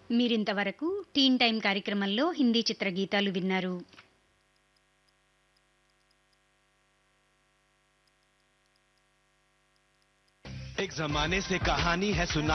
మీరింతవరకు టీన్ టైమ్ కార్యక్రమంలో హిందీ చిత్ర గీతాలు విన్నారు. एक जमाने से कहानी है सुना